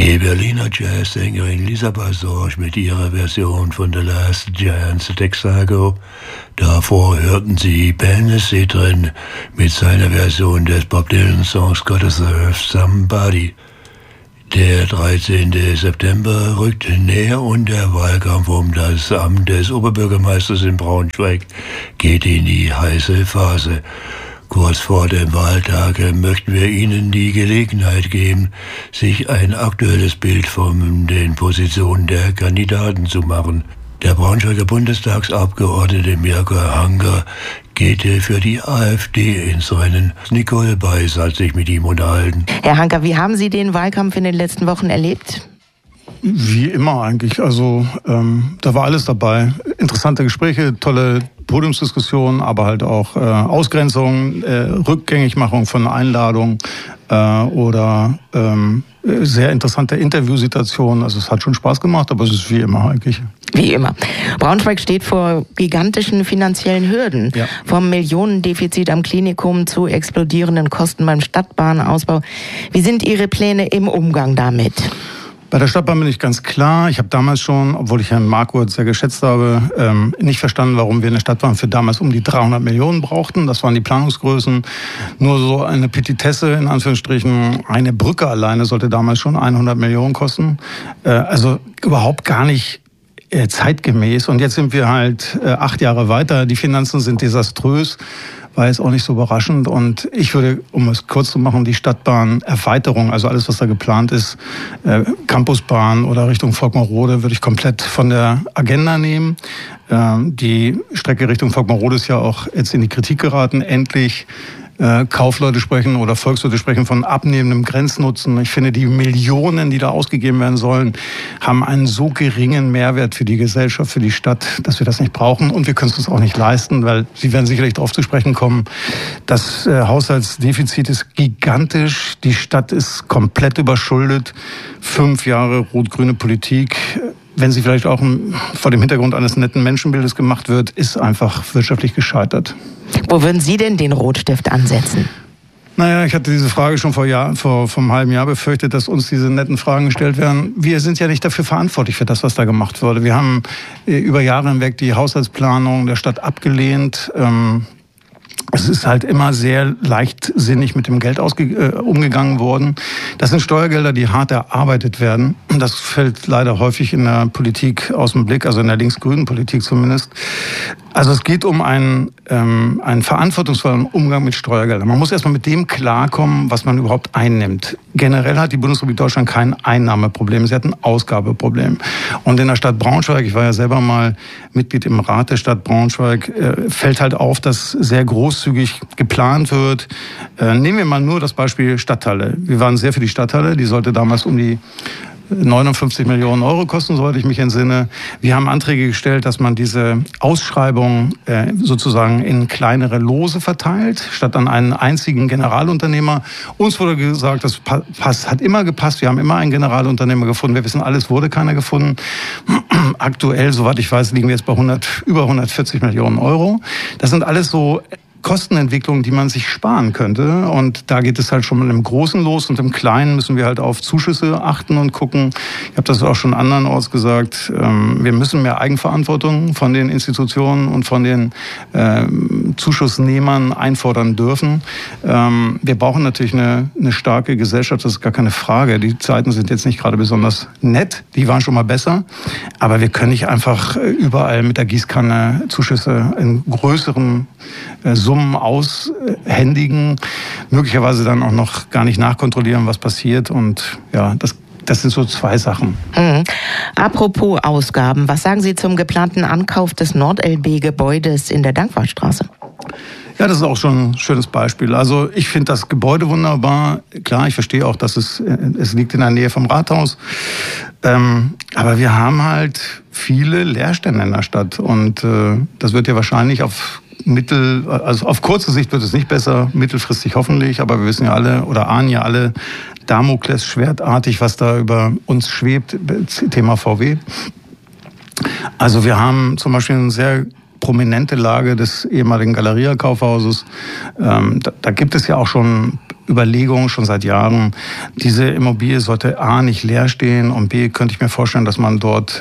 Die Berliner Jazzsängerin Lisa Basorge mit ihrer Version von The Last Chance Texaco. Davor hörten Sie Ben Citron mit seiner Version des Bob Dylan-Songs Gotta Serve Somebody. Der 13. September rückt näher und der Wahlkampf um das Amt des Oberbürgermeisters in Braunschweig geht in die heiße Phase. Kurz vor dem Wahltag möchten wir Ihnen die Gelegenheit geben, sich ein aktuelles Bild von den Positionen der Kandidaten zu machen. Der Braunschweiger Bundestagsabgeordnete Mirko Hanke geht für die AfD ins Rennen. Nicole Beiß hat sich mit ihm unterhalten. Herr Hanke, wie haben Sie den Wahlkampf in den letzten Wochen erlebt? Wie immer eigentlich. Also da war alles dabei. Interessante Gespräche, tolle Podiumsdiskussionen, aber halt auch Ausgrenzung, Rückgängigmachung von Einladungen oder sehr interessante Interviewsituationen. Also es hat schon Spaß gemacht, aber es ist wie immer eigentlich. Wie immer. Braunschweig steht vor gigantischen finanziellen Hürden. Ja. Vom Millionendefizit am Klinikum zu explodierenden Kosten beim Stadtbahnausbau. Wie sind Ihre Pläne im Umgang damit? Bei der Stadtbahn bin ich ganz klar. Ich habe damals schon, obwohl ich Herrn Marquardt sehr geschätzt habe, nicht verstanden, warum wir eine Stadtbahn für damals um die 300 Millionen brauchten. Das waren die Planungsgrößen. Nur so eine Petitesse, in Anführungsstrichen, eine Brücke alleine sollte damals schon 100 Millionen kosten. Also überhaupt gar nicht zeitgemäß. Und jetzt sind wir halt 8 Jahre weiter. Die Finanzen sind desaströs. War jetzt auch nicht so überraschend. Und ich würde, um es kurz zu machen, die Stadtbahn-Erweiterung, also alles, was da geplant ist, Campusbahn oder Richtung Volkmarrode, würde ich komplett von der Agenda nehmen. Die Strecke Richtung Volkmarrode ist ja auch jetzt in die Kritik geraten. Endlich Kaufleute sprechen oder Volksleute sprechen von abnehmendem Grenznutzen. Ich finde, die Millionen, die da ausgegeben werden sollen, haben einen so geringen Mehrwert für die Gesellschaft, für die Stadt, dass wir das nicht brauchen. Und wir können es uns auch nicht leisten, weil Sie werden sicherlich darauf zu sprechen kommen, das Haushaltsdefizit ist gigantisch. Die Stadt ist komplett überschuldet. 5 Jahre rot-grüne Politik, wenn sie vielleicht auch vor dem Hintergrund eines netten Menschenbildes gemacht wird, ist einfach wirtschaftlich gescheitert. Wo würden Sie denn den Rotstift ansetzen? Naja, ich hatte diese Frage schon vor einem halben Jahr befürchtet, dass uns diese netten Fragen gestellt werden. Wir sind ja nicht dafür verantwortlich für das, was da gemacht wurde. Wir haben über Jahre hinweg die Haushaltsplanung der Stadt abgelehnt. Es ist halt immer sehr leichtsinnig mit dem Geld umgegangen worden. Das sind Steuergelder, die hart erarbeitet werden. Das fällt leider häufig in der Politik aus dem Blick, also in der links-grünen Politik zumindest. Also es geht um einen verantwortungsvollen Umgang mit Steuergeldern. Man muss erstmal mit dem klarkommen, was man überhaupt einnimmt. Generell hat die Bundesrepublik Deutschland kein Einnahmeproblem, sie hat ein Ausgabeproblem. Und in der Stadt Braunschweig, ich war ja selber mal Mitglied im Rat der Stadt Braunschweig, fällt halt auf, dass sehr großzügig geplant wird. Nehmen wir mal nur das Beispiel Stadthalle. Wir waren sehr für die Stadthalle, die sollte damals um die 59 Millionen Euro kosten, soweit ich mich entsinne. Wir haben Anträge gestellt, dass man diese Ausschreibung sozusagen in kleinere Lose verteilt, statt an einen einzigen Generalunternehmer. Uns wurde gesagt, das hat immer gepasst. Wir haben immer einen Generalunternehmer gefunden. Wir wissen alles, wurde keiner gefunden. Aktuell, soweit ich weiß, liegen wir jetzt bei über 140 Millionen Euro. Das sind alles so Kostenentwicklung, die man sich sparen könnte. Und da geht es halt schon mal im Großen los. Und im Kleinen müssen wir halt auf Zuschüsse achten und gucken. Ich habe das auch schon andernorts gesagt. Wir müssen mehr Eigenverantwortung von den Institutionen und von den Zuschussnehmern einfordern dürfen. Wir brauchen natürlich eine starke Gesellschaft, das ist gar keine Frage. Die Zeiten sind jetzt nicht gerade besonders nett. Die waren schon mal besser. Aber wir können nicht einfach überall mit der Gießkanne Zuschüsse in größeren Summen aushändigen, möglicherweise dann auch noch gar nicht nachkontrollieren, was passiert. Und ja, das sind so 2 Sachen. Apropos Ausgaben, was sagen Sie zum geplanten Ankauf des NordLB-Gebäudes in der Dankwaldstraße? Ja, das ist auch schon ein schönes Beispiel. Also ich finde das Gebäude wunderbar. Klar, ich verstehe auch, dass es liegt in der Nähe vom Rathaus. Aber wir haben halt viele Leerstände in der Stadt. Und das wird ja wahrscheinlich auf kurze Sicht wird es nicht besser, mittelfristig hoffentlich, aber wir wissen ja alle oder ahnen ja alle Damoklesschwertartig, was da über uns schwebt, Thema VW. Also wir haben zum Beispiel eine sehr prominente Lage des ehemaligen Galeria-Kaufhauses. Da gibt es ja auch schon Überlegung schon seit Jahren. Diese Immobilie sollte A, nicht leer stehen und B, könnte ich mir vorstellen, dass man dort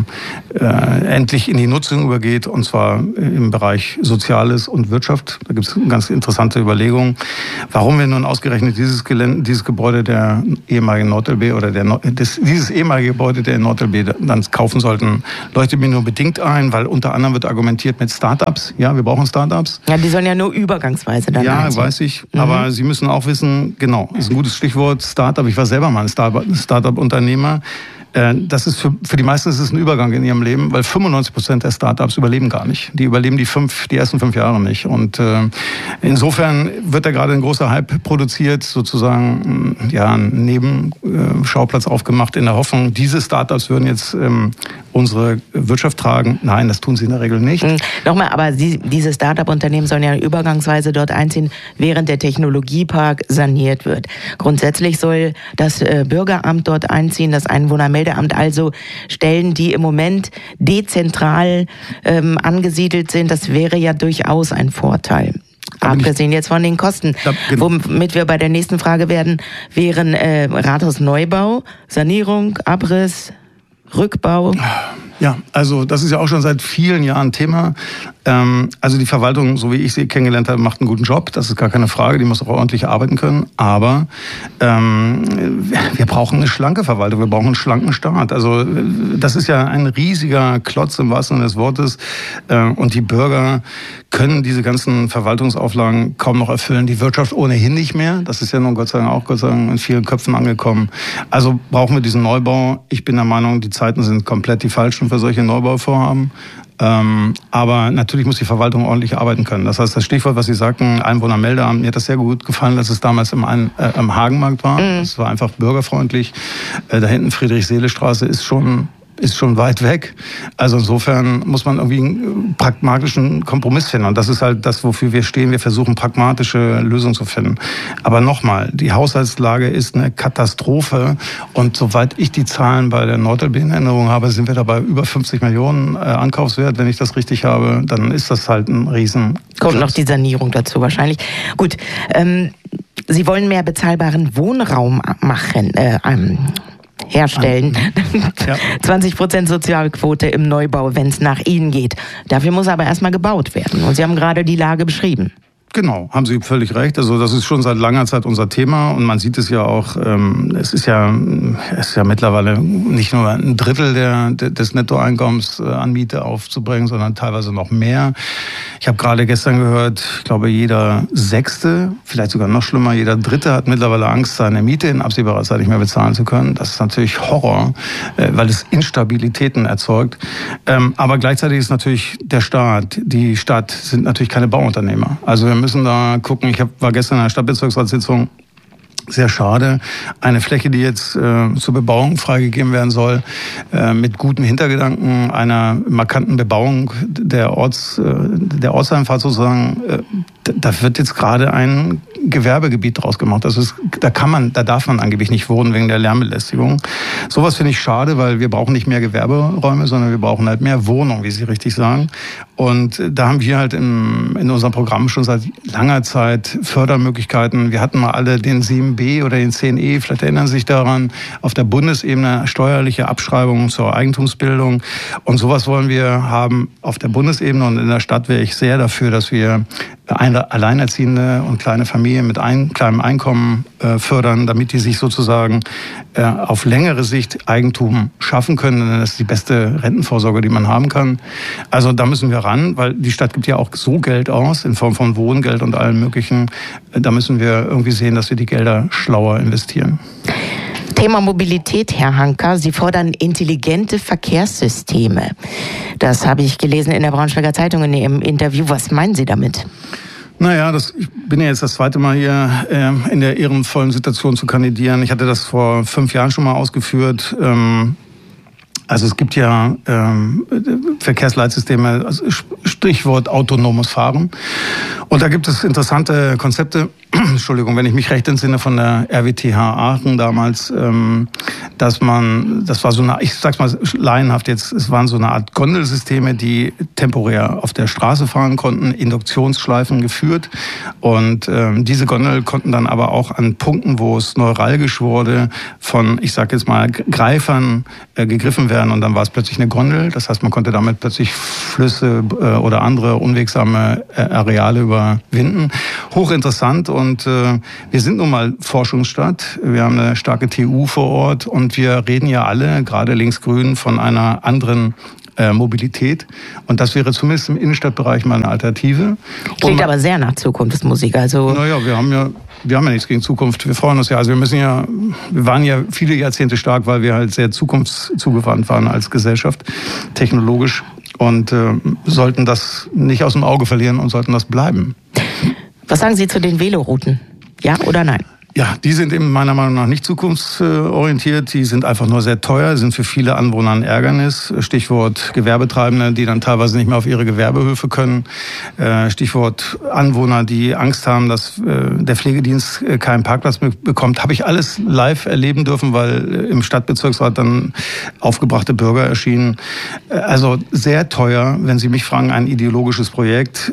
endlich in die Nutzung übergeht, und zwar im Bereich Soziales und Wirtschaft. Da gibt es ganz interessante Überlegungen. Warum wir nun ausgerechnet dieses Gebäude der ehemaligen NordLB oder dieses ehemalige Gebäude der NordLB dann kaufen sollten, leuchtet mir nur bedingt ein, weil unter anderem wird argumentiert mit Startups. Ja, wir brauchen Startups. Ja, die sollen ja nur übergangsweise dann Ja, weiß ich. Aber Sie müssen auch wissen, genau, ist ein gutes Stichwort, Startup. Ich war selber mal ein Startup-Unternehmer. Das ist für die meisten ist es ein Übergang in ihrem Leben, weil 95% der Startups überleben gar nicht. Die überleben die ersten 5 Jahre nicht. Und insofern wird da gerade ein großer Hype produziert, sozusagen ein Nebenschauplatz aufgemacht in der Hoffnung, diese Startups würden jetzt unsere Wirtschaft tragen. Nein, das tun sie in der Regel nicht. Nochmal, aber diese Startup-Unternehmen sollen ja übergangsweise dort einziehen, während der Technologiepark saniert wird. Grundsätzlich soll das Bürgeramt dort einziehen, das Einwohnermeldeamt, also Stellen, die im Moment dezentral angesiedelt sind. Das wäre ja durchaus ein Vorteil. Abgesehen jetzt von den Kosten. Womit wir bei der nächsten Frage wären Rathausneubau, Sanierung, Abriss, Rückbau. Ja, also das ist ja auch schon seit vielen Jahren Thema. Also die Verwaltung, so wie ich sie kennengelernt habe, macht einen guten Job. Das ist gar keine Frage, die muss auch ordentlich arbeiten können. Aber wir brauchen eine schlanke Verwaltung, wir brauchen einen schlanken Staat. Also das ist ja ein riesiger Klotz im wahrsten Sinne des Wortes. Und die Bürger können diese ganzen Verwaltungsauflagen kaum noch erfüllen. Die Wirtschaft ohnehin nicht mehr. Das ist ja nun Gott sei Dank in vielen Köpfen angekommen. Also brauchen wir diesen Neubau. Ich bin der Meinung, die Zeiten sind komplett die falschen für solche Neubauvorhaben. Aber natürlich muss die Verwaltung ordentlich arbeiten können. Das heißt, das Stichwort, was Sie sagten, Einwohnermeldeamt, mir hat das sehr gut gefallen, dass es damals am Hagenmarkt war. Es war einfach bürgerfreundlich. Da hinten Friedrich-Seele-Straße ist schon weit weg. Also insofern muss man irgendwie einen pragmatischen Kompromiss finden. Und das ist halt das, wofür wir stehen. Wir versuchen, pragmatische Lösungen zu finden. Aber nochmal, die Haushaltslage ist eine Katastrophe. Und soweit ich die Zahlen bei der NordLB in Erinnerung habe, sind wir dabei über 50 Millionen Ankaufswert. Wenn ich das richtig habe, dann ist das halt ein Riesen. Kommt noch die Sanierung dazu wahrscheinlich. Gut, Sie wollen mehr bezahlbaren Wohnraum herstellen. Ja. 20% Sozialquote im Neubau, wenn es nach Ihnen geht. Dafür muss aber erstmal gebaut werden. Und Sie haben gerade die Lage beschrieben. Genau, haben Sie völlig recht. Also das ist schon seit langer Zeit unser Thema und man sieht es ja auch. Es ist ja mittlerweile nicht nur ein Drittel des Nettoeinkommens an Miete aufzubringen, sondern teilweise noch mehr. Ich habe gerade gestern gehört, ich glaube, jeder Sechste, vielleicht sogar noch schlimmer, jeder Dritte hat mittlerweile Angst, seine Miete in absehbarer Zeit nicht mehr bezahlen zu können. Das ist natürlich Horror, weil es Instabilitäten erzeugt. Aber gleichzeitig ist natürlich der Staat, die Stadt sind natürlich keine Bauunternehmer. Also wir müssen da gucken. Ich war gestern in einer Stadtbezirksratssitzung. Sehr schade. Eine Fläche, die jetzt zur Bebauung freigegeben werden soll, mit gutem Hintergedanken, einer markanten Bebauung der Ortseinfahrt sozusagen, da wird jetzt gerade ein Gewerbegebiet draus gemacht. Da darf man angeblich nicht wohnen wegen der Lärmbelästigung. Sowas finde ich schade, weil wir brauchen nicht mehr Gewerberäume, sondern wir brauchen halt mehr Wohnungen, wie Sie richtig sagen. Und da haben wir halt in unserem Programm schon seit langer Zeit Fördermöglichkeiten. Wir hatten mal alle den 7b oder den 10e, vielleicht erinnern Sie sich daran, auf der Bundesebene steuerliche Abschreibungen zur Eigentumsbildung. Und sowas wollen wir haben auf der Bundesebene. Und in der Stadt wäre ich sehr dafür, dass wir Alleinerziehende und kleine Familien mit kleinem Einkommen fördern, damit die sich sozusagen auf längere Sicht Eigentum schaffen können. Denn das ist die beste Rentenvorsorge, die man haben kann. Also da müssen wir ran, weil die Stadt gibt ja auch so Geld aus in Form von Wohngeld und allem Möglichen. Da müssen wir irgendwie sehen, dass wir die Gelder schlauer investieren. Thema Mobilität, Herr Hanka. Sie fordern intelligente Verkehrssysteme. Das habe ich gelesen in der Braunschweiger Zeitung in Ihrem Interview. Was meinen Sie damit? Naja, ich bin ja jetzt das zweite Mal hier in der ehrenvollen Situation zu kandidieren. Ich hatte das vor 5 Jahren schon mal ausgeführt. Also es gibt ja Verkehrsleitsysteme, also Stichwort autonomes Fahren. Und da gibt es interessante Konzepte. Entschuldigung, wenn ich mich recht entsinne von der RWTH Aachen damals, das war so eine, ich sag's mal laienhaft jetzt, es waren so eine Art Gondelsysteme, die temporär auf der Straße fahren konnten, Induktionsschleifen geführt. Und diese Gondel konnten dann aber auch an Punkten, wo es neuralgisch wurde, von, ich sag jetzt mal, Greifern gegriffen werden. Und dann war es plötzlich eine Gondel. Das heißt, man konnte damit plötzlich Flüsse oder andere unwegsame Areale überwinden. Hochinteressant. Und wir sind nun mal Forschungsstadt. Wir haben eine starke TU vor Ort. Und wir reden ja alle, gerade Linksgrün, von einer anderen Mobilität. Und das wäre zumindest im Innenstadtbereich mal eine Alternative. Klingt aber sehr nach Zukunftsmusik. Also naja, wir haben ja nichts gegen Zukunft. Wir freuen uns ja. Also wir waren ja viele Jahrzehnte stark, weil wir halt sehr zukunftszugewandt waren als Gesellschaft, technologisch. Und sollten das nicht aus dem Auge verlieren und sollten das bleiben. Was sagen Sie zu den Velorouten? Ja oder nein? Ja, die sind eben meiner Meinung nach nicht zukunftsorientiert. Die sind einfach nur sehr teuer, sind für viele Anwohner ein Ärgernis. Stichwort Gewerbetreibende, die dann teilweise nicht mehr auf ihre Gewerbehöfe können. Stichwort Anwohner, die Angst haben, dass der Pflegedienst keinen Parkplatz mehr bekommt. Habe ich alles live erleben dürfen, weil im Stadtbezirksrat dann aufgebrachte Bürger erschienen. Also sehr teuer, wenn Sie mich fragen, ein ideologisches Projekt.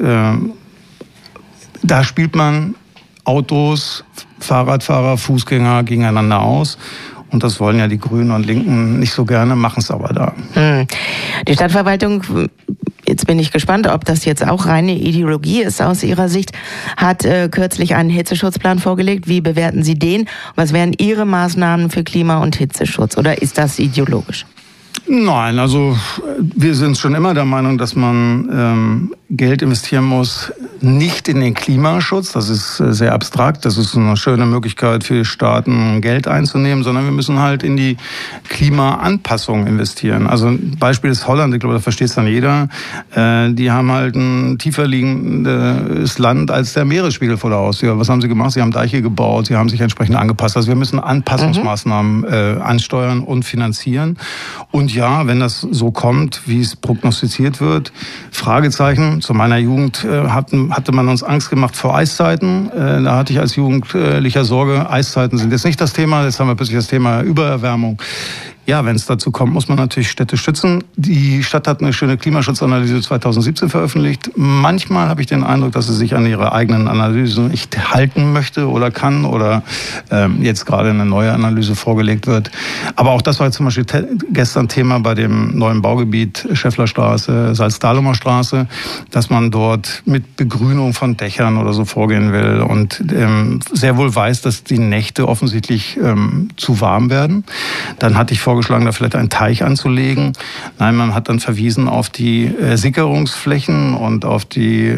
Da spielt man Autos, Fahrradfahrer, Fußgänger gegeneinander aus. Und das wollen ja die Grünen und Linken nicht so gerne, machen es aber da. Die Stadtverwaltung, jetzt bin ich gespannt, ob das jetzt auch reine Ideologie ist aus Ihrer Sicht, hat kürzlich einen Hitzeschutzplan vorgelegt. Wie bewerten Sie den? Was wären Ihre Maßnahmen für Klima- und Hitzeschutz? Oder ist das ideologisch? Nein, also wir sind schon immer der Meinung, dass man Geld investieren muss, nicht in den Klimaschutz, das ist sehr abstrakt, das ist eine schöne Möglichkeit für Staaten, Geld einzunehmen, sondern wir müssen halt in die Klimaanpassung investieren. Also ein Beispiel ist Holland, ich glaube, da versteht es dann jeder, die haben halt ein tiefer liegendes Land als der Meeresspiegel vor der Haustür. Was haben sie gemacht? Sie haben Deiche gebaut, sie haben sich entsprechend angepasst. Also wir müssen Anpassungsmaßnahmen ansteuern und finanzieren. Und ja, wenn das so kommt, wie es prognostiziert wird, Fragezeichen. Zu meiner Jugend hatte man uns Angst gemacht vor Eiszeiten. Da hatte ich als Jugendlicher Sorge, Eiszeiten sind jetzt nicht das Thema. Jetzt haben wir plötzlich das Thema Übererwärmung. Ja, wenn es dazu kommt, muss man natürlich Städte schützen. Die Stadt hat eine schöne Klimaschutzanalyse 2017 veröffentlicht. Manchmal habe ich den Eindruck, dass sie sich an ihre eigenen Analysen nicht halten möchte oder kann oder jetzt gerade eine neue Analyse vorgelegt wird. Aber auch das war zum Beispiel gestern Thema bei dem neuen Baugebiet Schäfflerstraße, Salzdahlumer Straße, dass man dort mit Begrünung von Dächern oder so vorgehen will und sehr wohl weiß, dass die Nächte offensichtlich zu warm werden. Dann hatte ich vorgeschlagen, da vielleicht einen Teich anzulegen. Nein, man hat dann verwiesen auf die Sickerungsflächen und auf die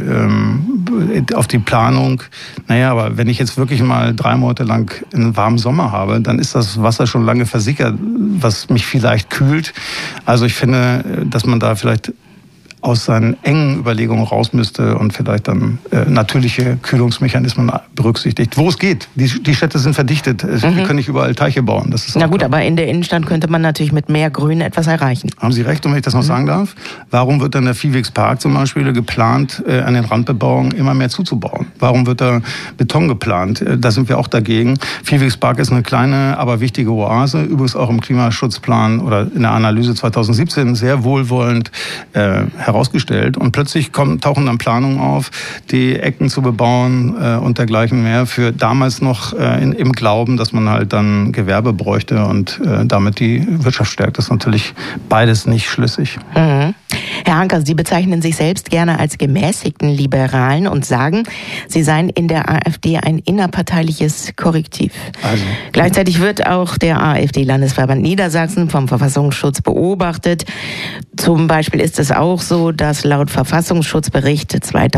Planung. Naja, aber wenn ich jetzt wirklich mal 3 Monate lang einen warmen Sommer habe, dann ist das Wasser schon lange versickert, was mich vielleicht kühlt. Also ich finde, dass man da vielleicht aus seinen engen Überlegungen raus müsste und vielleicht dann natürliche Kühlungsmechanismen berücksichtigt. Wo es geht. Die Städte sind verdichtet. Wir können nicht überall Teiche bauen. Das ist na gut, aber in der Innenstadt könnte man natürlich mit mehr Grün etwas erreichen. Haben Sie recht, und wenn ich das noch sagen darf, warum wird dann der Viehwegspark zum Beispiel geplant, an den Randbebauungen immer mehr zuzubauen? Warum wird da Beton geplant? Da sind wir auch dagegen. Viehwegspark ist eine kleine, aber wichtige Oase, übrigens auch im Klimaschutzplan oder in der Analyse 2017 sehr wohlwollend herausgestellt. Und plötzlich tauchen dann Planungen auf, die Ecken zu bebauen und dergleichen mehr, für damals noch im Glauben, dass man halt dann Gewerbe bräuchte und damit die Wirtschaft stärkt. Das ist natürlich beides nicht schlüssig. Mhm. Herr Hanker, Sie bezeichnen sich selbst gerne als gemäßigten Liberalen und sagen, Sie seien in der AfD ein innerparteiliches Korrektiv. Also. Gleichzeitig wird auch der AfD-Landesverband Niedersachsen vom Verfassungsschutz beobachtet. Zum Beispiel ist es auch so, dass laut Verfassungsschutzbericht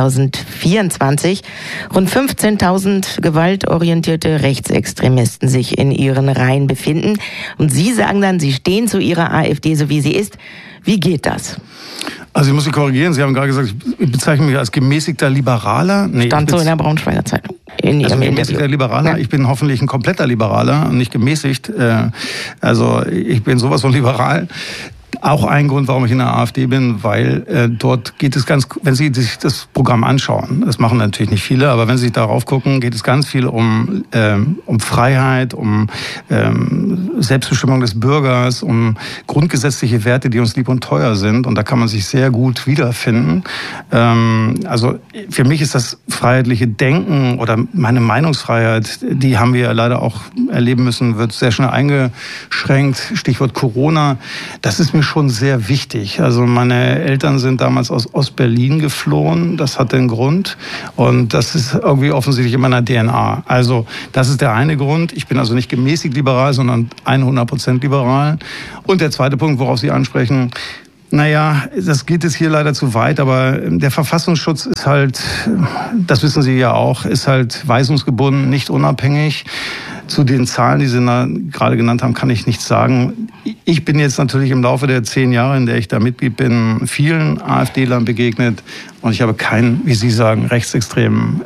2024 rund 15.000 gewaltorientierte Rechtsextremisten sich in ihren Reihen befinden. Und Sie sagen dann, Sie stehen zu Ihrer AfD, so wie sie ist. Wie geht das? Also ich muss Sie korrigieren, Sie haben gerade gesagt, ich bezeichne mich als gemäßigter Liberaler. Nee, stand so in der Braunschweiger Zeitung. Also gemäßigter Liberaler, ja. Ich bin hoffentlich ein kompletter Liberaler und nicht gemäßigt. Also ich bin sowas von liberal. Auch ein Grund, warum ich in der AfD bin, weil dort geht es wenn Sie sich das Programm anschauen, das machen natürlich nicht viele, aber wenn Sie sich darauf gucken, geht es ganz viel um Freiheit, um Selbstbestimmung des Bürgers, um grundgesetzliche Werte, die uns lieb und teuer sind. Und da kann man sich sehr gut wiederfinden. Also für mich ist das freiheitliche Denken oder meine Meinungsfreiheit, die haben wir leider auch erleben müssen, wird sehr schnell eingeschränkt. Stichwort Corona. Das ist mir schon sehr wichtig. Also meine Eltern sind damals aus Ostberlin geflohen. Das hat den Grund. Und das ist irgendwie offensichtlich in meiner DNA. Also das ist der eine Grund. Ich bin also nicht gemäßigt liberal, sondern 100% liberal. Und der zweite Punkt, worauf Sie ansprechen, naja, das geht jetzt hier leider zu weit, aber der Verfassungsschutz ist halt, das wissen Sie ja auch, ist halt weisungsgebunden, nicht unabhängig. Zu den Zahlen, die Sie gerade genannt haben, kann ich nichts sagen. Ich bin jetzt natürlich im Laufe der 10 Jahre, in der ich da Mitglied bin, vielen AfD-Lern begegnet und ich habe keinen, wie Sie sagen, Rechtsextremen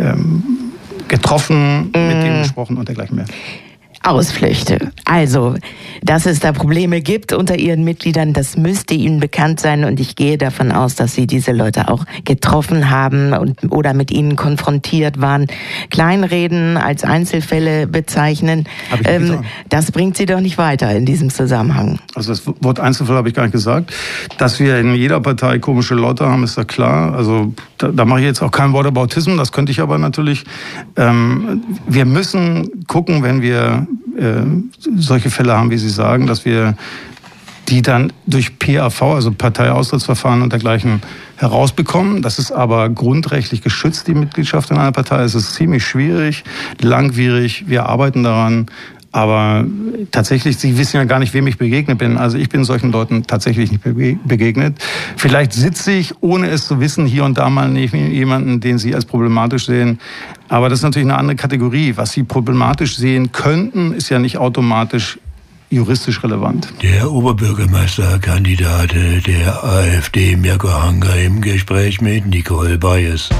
getroffen, mit denen gesprochen und dergleichen mehr. Ausflüchte. Also, dass es da Probleme gibt unter Ihren Mitgliedern, das müsste Ihnen bekannt sein und ich gehe davon aus, dass Sie diese Leute auch getroffen haben oder mit ihnen konfrontiert waren. Kleinreden als Einzelfälle bezeichnen, das bringt Sie doch nicht weiter in diesem Zusammenhang. Also das Wort Einzelfall habe ich gar nicht gesagt. Dass wir in jeder Partei komische Leute haben, ist ja klar. Also da mache ich jetzt auch kein Whataboutism, das könnte ich aber natürlich. Wir müssen gucken, wenn wir solche Fälle haben, wie Sie sagen, dass wir die dann durch PAV, also Parteiaustrittsverfahren und dergleichen, herausbekommen. Das ist aber grundrechtlich geschützt, die Mitgliedschaft in einer Partei. Es ist ziemlich schwierig, langwierig. Wir arbeiten daran. Aber tatsächlich, Sie wissen ja gar nicht, wem ich begegnet bin. Also ich bin solchen Leuten tatsächlich nicht begegnet. Vielleicht sitze ich, ohne es zu wissen, hier und da mal neben jemanden, den Sie als problematisch sehen. Aber das ist natürlich eine andere Kategorie. Was Sie problematisch sehen könnten, ist ja nicht automatisch juristisch relevant. Der Oberbürgermeisterkandidat der AfD, Mirko Hanger, im Gespräch mit Nicole Bayes.